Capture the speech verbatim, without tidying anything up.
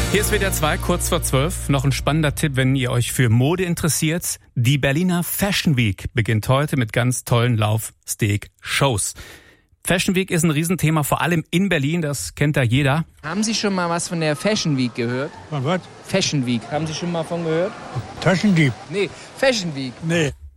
Hier ist W D R zwei, kurz vor zwölf. Noch ein spannender Tipp, wenn ihr euch für Mode interessiert. Die Berliner Fashion Week beginnt heute mit ganz tollen Lauf-Steak-Shows. Fashion Week ist ein Riesenthema, vor allem in Berlin, das kennt da jeder. Haben Sie schon mal was von der Fashion Week gehört? Von was? Fashion Week, haben Sie schon mal von gehört? Taschendieb? Nee, Fashion Week. Nee.